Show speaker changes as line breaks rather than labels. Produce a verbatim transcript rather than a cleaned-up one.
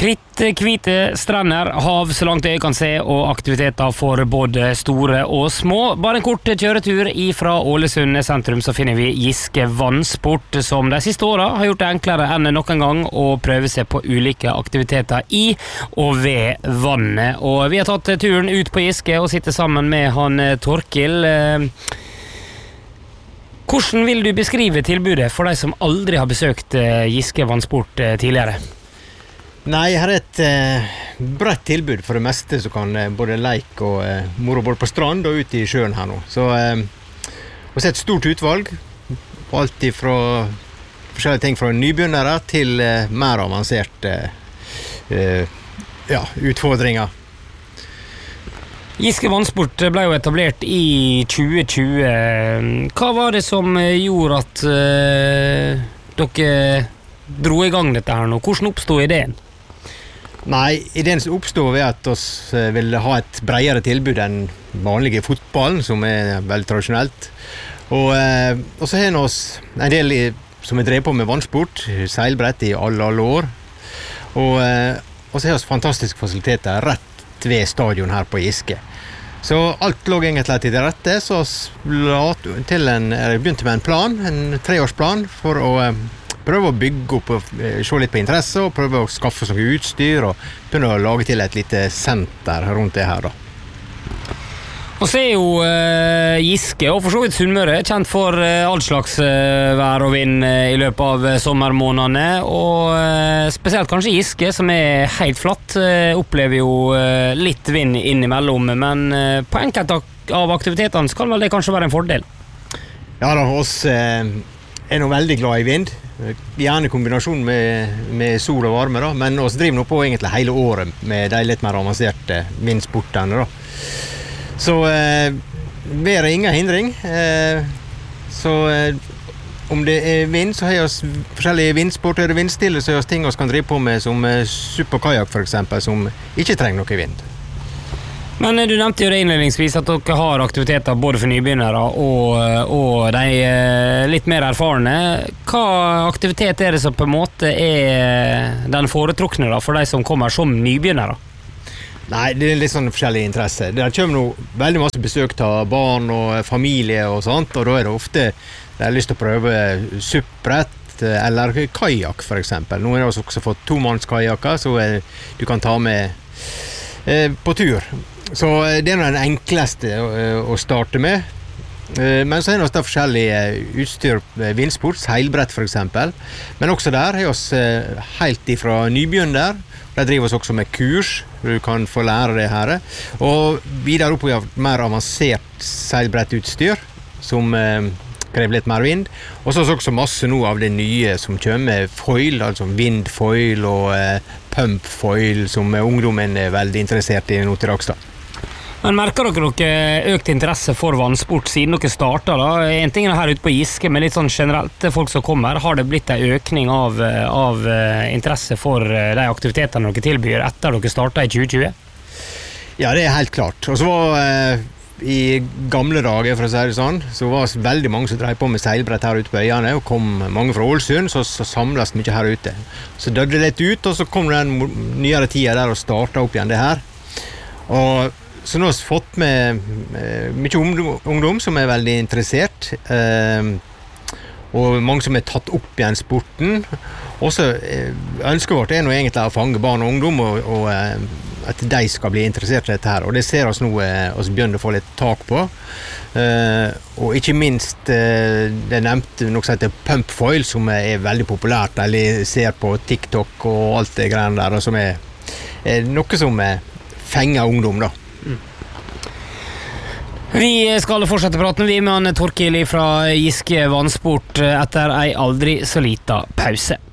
Kritthvite strender, hav så langt øyet kan se, og aktiviteter for både store og små. Bare en kort kjøretur ifra Ålesund sentrum så finner vi Giske Vannsport, som de siste årene har gjort det enklere enn noen gang å prøve seg på ulike aktiviteter i og ved vannet. Og vi har tatt turen ut på Giske og sitter sammen med han Torkil. Hvordan vil du beskrive tilbudet for de som aldri har besøkt Giske Vannsport tidligere?
Nei, her er et eh, bredt tilbud for det meste, som kan eh, både leik og eh, moro både på strand og ut i sjøen her nå. Så eh, vi har et stort utvalg på alt fra forskjellige ting fra nybegynnere til eh, mer avanserte eh, ja, utfordringer.
Giske Vannsport ble jo etablert i tjue tjue. Hva var det som gjorde at eh, dere dro i gang dette her nå? Hvordan oppstod ideen?
Nei, ideen oppstod ved at vi ville ha et bredere tilbud enn vanlige fotballen, som er veldig tradisjonelt. Og, eh, og så har vi oss en del i, som vi drev på med vannsport, seilbrett i alle, alle år. Og, eh, og så har vi fantastiske fasiliteter rett ved stadion her på Giske. Så alt lå egentlig til det rette, så vi til en, begynte med en plan, en treårsplan, for å eh, prøve å bygge opp og se litt på interesse, og prøve å skaffe oss noe utstyr, og begynne å lage til et lite senter rundt det her da.
Og så er jo uh, Giske, og for så vidt Sunnmøre, kjent for uh, all slags uh, vær og vind uh, i løpet av uh, sommermånedene, og uh, spesielt kanskje Giske, som er helt flatt, uh, opplever jo uh, litt vind innimellom, men uh, på enkelte av aktivitetene så kan vel det kanskje være en fordel?
Ja da, oss uh, er nå veldig glad i vind, gjerne i kombinasjon med, med sol og varme da, men oss driver nå på egentlig hele året med de litt mer avanserte vindsportene da. Så eh, vær er ingen hindring, eh, så eh, om det er vind så har vi oss forskjellige vindsport, er det vindstille så har vi ting vi kan drive på med som eh, supp og kajak for eksempel, som ikke trenger noe vind.
Men du nevnte jo det innledningsvis at dere har aktiviteter både for nybegynnere og, og de litt mer erfarne. Hva aktivitet er det som på en måte er den foretrukne da, for de som kommer som nybegynnere?
Nei, det er litt sånn forskjellige interesser. Det kommer nå veldig masse besøk av barn og familie og sånt, og da er det ofte de har lyst til å prøve suppbrett eller kajak for eksempel. Nå har vi også fått tomannskajakker, så du kan ta med eh, på tur. Så det er den enkleste å starte med. Men så er det også forskjellige utstyr, vindsport, seilbrett for eksempel. Men også der er vi helt ifra nybegynner. Der driver vi også med kurs, du kan få lære det her. Og videre opp i mer avansert seilbrettutstyr, som krever litt mer vind. Og så er det også masse nå av det nye som kommer, foil, altså vindfoil og pumpfoil, som ungdommen er veldig interessert i nå til dags da.
Men merker dere dere økt interesse for vannsport siden dere startet da? En ting er her ute på Giske, men litt sånn generelt folk som kommer, har det blitt en økning av, av interesse for de aktivitetene dere tilbyr etter dere startet i tjue tjue?
Ja, det er helt klart. Og så var eh, i gamle dager, for å si det sånn, så var det veldig mange som drev på med seilbrett her ute på øyene, og kom mange fra Ålesund, så, så samles mye her ute. Så døde det litt ut, og så kom den nyere tida der og startet opp igjen det her. Og så nå har vi fått med eh, mye ungdom, ungdom som er veldig interessert, eh, og mange som er tatt opp igjen sporten. Også eh, ønsket vårt er nå egentlig å fange barn og ungdom, og, og eh, at de skal bli interessert i dette her. Og det ser oss nå, eh, oss begynner å få litt tak på. Eh, og ikke minst, eh, det nevnte noe som heter pumpfoil, som er veldig populært, eller ser på TikTok og alt det greiene der, og som er, er noe som eh, fenger ungdom da. Mm.
Vi skal fortsette praten vi med Torkil fra Giske Vannsport etter ei aldri så lita pause.